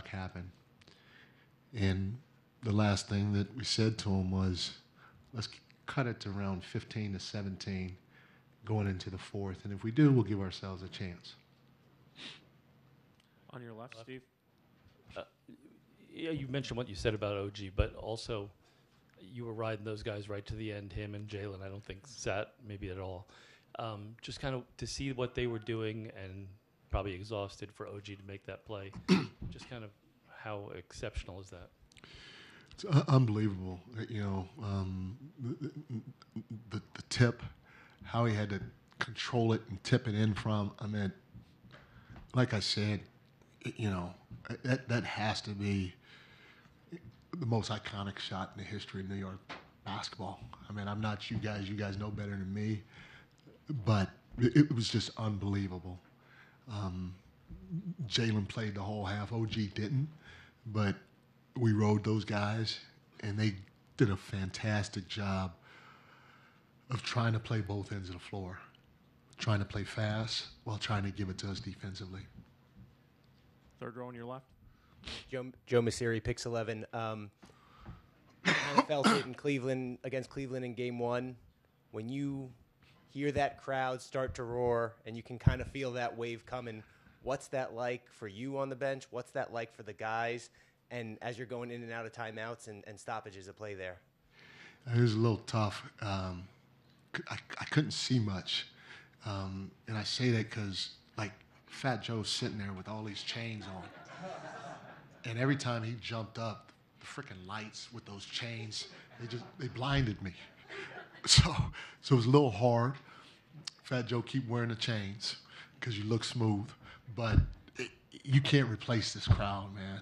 shock happen. And the last thing that we said to him was, let's cut it to around 15 to 17 going into the fourth. And if we do, we'll give ourselves a chance. On your left, Steve. Yeah, you mentioned what you said about OG, but also you were riding those guys right to the end, him and Jalen. I don't think sat maybe at all. Just kind of to see what they were doing and probably exhausted for OG to make that play. Just kind of how exceptional is that? It's unbelievable. The tip, how he had to control it and tip it in from. I mean, like I said, that has to be the most iconic shot in the history of New York basketball. I mean, I'm not you guys. You guys know better than me. But it was just unbelievable. Jalen played the whole half. OG didn't. But we rode those guys, and they did a fantastic job of trying to play both ends of the floor, trying to play fast while trying to give it to us defensively. Third row on your left. Joe Masiri, Pix 11. Kind of felt it in Cleveland, against Cleveland in Game 1. When you hear that crowd start to roar and you can kind of feel that wave coming, what's that like for you on the bench? What's that like for the guys? And as you're going in and out of timeouts and stoppages of play there? It was a little tough. I couldn't see much. And I say that because, like, Fat Joe's sitting there with all these chains on. And every time he jumped up, the freaking lights with those chains, they blinded me. So it was a little hard. Fat Joe, keep wearing the chains because you look smooth. But you can't replace this crowd, man.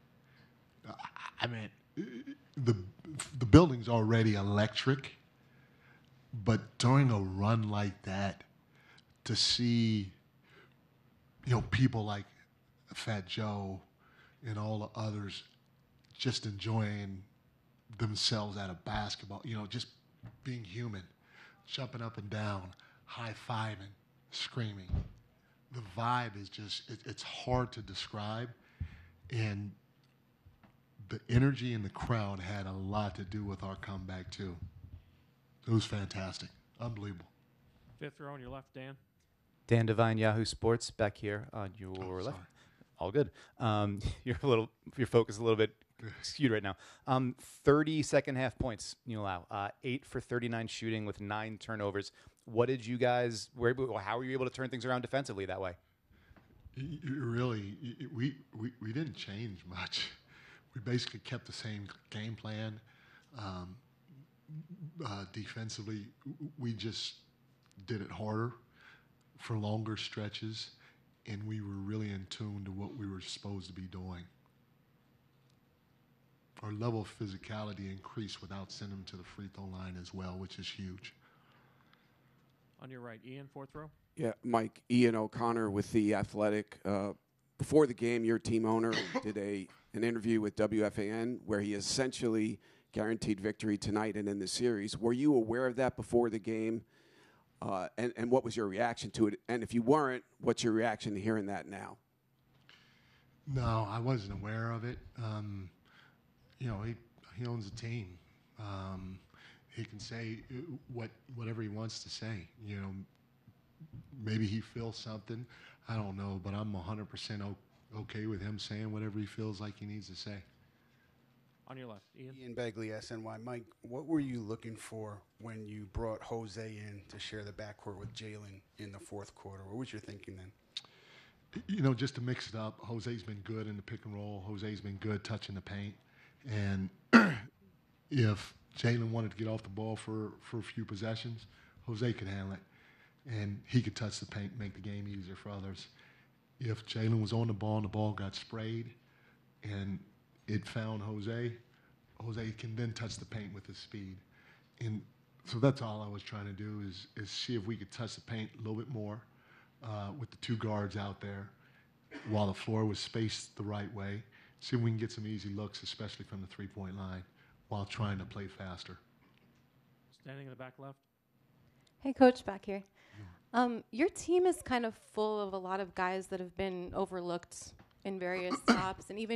I mean, the building's already electric, but during a run like that, to see, people like Fat Joe and all the others just enjoying themselves out of basketball, just being human, jumping up and down, high-fiving, screaming. The vibe is just, it's hard to describe. And the energy in the crowd had a lot to do with our comeback, too. It was fantastic. Unbelievable. Fifth row on your left, Dan. Dan Devine, Yahoo Sports, back here on your left. Sorry. All good. Your focus a little bit skewed right now. 30 second half points you allow. 8 for 39 shooting with 9 turnovers. What did you guys? How were you able to turn things around defensively that way? Really, we didn't change much. We basically kept the same game plan. Defensively, we just did it harder for longer stretches, and we were really in tune to what we were supposed to be doing. Our level of physicality increased without sending them to the free throw line as well, which is huge. On your right, Ian, fourth row. Yeah, Mike, Ian O'Connor with The Athletic. Before the game, your team owner did an interview with WFAN where he essentially guaranteed victory tonight and in the series. Were you aware of that before the game? And what was your reaction to it? And if you weren't, what's your reaction to hearing that now? No, I wasn't aware of it. He owns a team. He can say whatever he wants to say. Maybe he feels something. I don't know, but I'm 100% okay with him saying whatever he feels like he needs to say. On your left, Ian. Ian Begley, SNY. Mike, what were you looking for when you brought Jose in to share the backcourt with Jalen in the fourth quarter? What was your thinking then? Just to mix it up, Jose's been good in the pick and roll. Jose's been good touching the paint. And if Jalen wanted to get off the ball for a few possessions, Jose could handle it. And he could touch the paint, make the game easier for others. If Jalen was on the ball and the ball got sprayed and it found Jose can then touch the paint with his speed. And so that's all I was trying to do is see if we could touch the paint a little bit more with the 2 guards out there while the floor was spaced the right way. See if we can get some easy looks, especially from the 3-point line, while trying to play faster. Standing in the back left. Hey, Coach, back here. Your team is kind of full of a lot of guys that have been overlooked in various stops and even